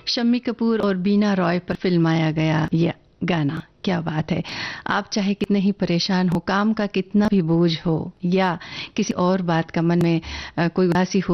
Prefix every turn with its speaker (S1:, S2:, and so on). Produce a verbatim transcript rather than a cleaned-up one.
S1: शम्मी कपूर और बीना रॉय पर फिल्माया गया यह गाना, क्या बात है। आप चाहे कितने ही परेशान हो, काम का कितना भी बोझ हो या किसी और बात का मन में अ, कोई उदासी हो,